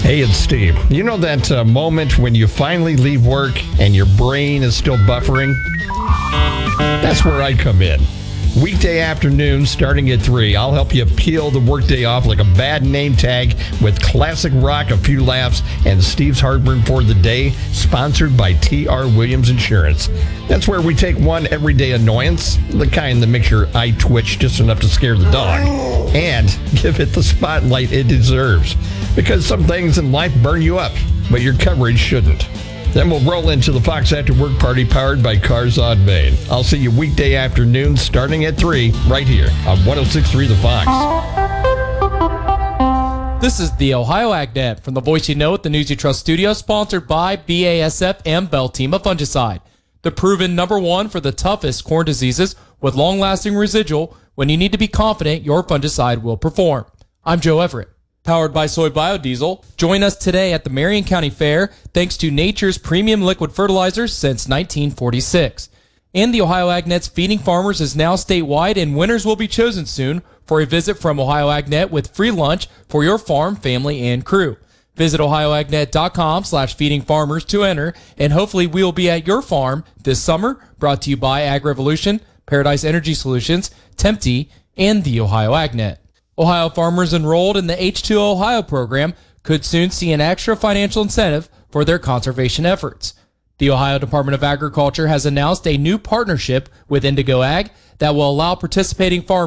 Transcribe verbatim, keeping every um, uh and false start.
Hey, it's Steve. You know that uh, moment when you finally leave work and your brain is still buffering? That's where I come in. Weekday afternoons starting at three, I'll help you peel the workday off like a bad name tag with classic rock, a few laughs, and Steve's heartburn for the day, sponsored by T R. Williams Insurance. That's where we take one everyday annoyance, the kind that makes your eye twitch just enough to scare the dog, and give it the spotlight it deserves. Because some things in life burn you up, but your coverage shouldn't. Then we'll roll into the Fox After Work Party powered by Cars on Main. I'll see you weekday afternoons starting at three right here on one oh six point three The Fox. This is the Ohio AgNet from the Voice You Know at the News You Trust studio, sponsored by B A S F and Beltima Fungicide, the proven number one for the toughest corn diseases with long-lasting residual when you need to be confident your fungicide will perform. I'm Joe Everett. Powered by Soy Biodiesel. Join us today at the Marion County Fair, thanks to Nature's premium liquid fertilizers since nineteen forty-six. And the Ohio AgNet's Feeding Farmers is now statewide, and winners will be chosen soon for a visit from Ohio AgNet with free lunch for your farm, family, and crew. Visit ohioagnet.com slash feeding farmers to enter, and hopefully we will be at your farm this summer. Brought to you by Ag Revolution, Paradise Energy Solutions, Tempty, and the Ohio AgNet. Ohio farmers enrolled in the H two O Ohio program could soon see an extra financial incentive for their conservation efforts. The Ohio Department of Agriculture has announced a new partnership with Indigo Ag that will allow participating farmers